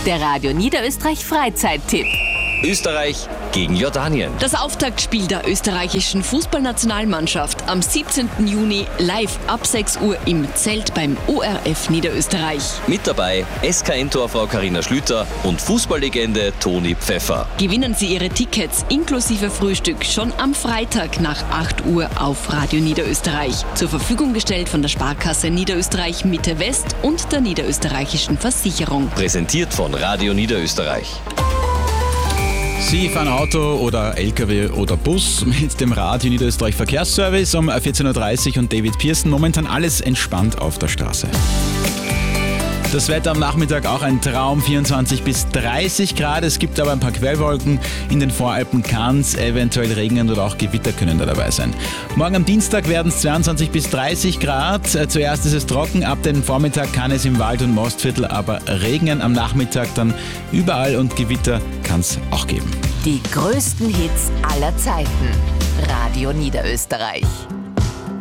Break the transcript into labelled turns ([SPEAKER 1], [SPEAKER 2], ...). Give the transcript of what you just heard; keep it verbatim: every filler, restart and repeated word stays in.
[SPEAKER 1] Der Radio Niederösterreich Freizeittipp.
[SPEAKER 2] Österreich gegen Jordanien.
[SPEAKER 3] Das Auftaktspiel der österreichischen Fußballnationalmannschaft am siebzehnten Juni live ab sechs Uhr im Zelt beim O R F Niederösterreich.
[SPEAKER 2] Mit dabei S K N-Torfrau Carina Schlüter und Fußballlegende Toni Pfeffer.
[SPEAKER 3] Gewinnen Sie Ihre Tickets inklusive Frühstück schon am Freitag nach acht Uhr auf Radio Niederösterreich. Zur Verfügung gestellt von der Sparkasse Niederösterreich Mitte West und der Niederösterreichischen Versicherung.
[SPEAKER 2] Präsentiert von Radio Niederösterreich.
[SPEAKER 4] Sie fahren Auto oder L K W oder Bus mit dem Radio Niederösterreich Verkehrsservice um vierzehn Uhr dreißig und David Pearson. Momentan alles entspannt auf der Straße. Das Wetter am Nachmittag auch ein Traum, vierundzwanzig bis dreißig Grad. Es gibt aber ein paar Quellwolken. In den Voralpen kann es eventuell regnen oder auch Gewitter können da dabei sein. Morgen am Dienstag werden es zweiundzwanzig bis dreißig Grad. Zuerst ist es trocken, ab dem Vormittag kann es im Wald- und Mostviertel aber regnen. Am Nachmittag dann überall und Gewitter kann es auch geben.
[SPEAKER 1] Die größten Hits aller Zeiten. Radio Niederösterreich.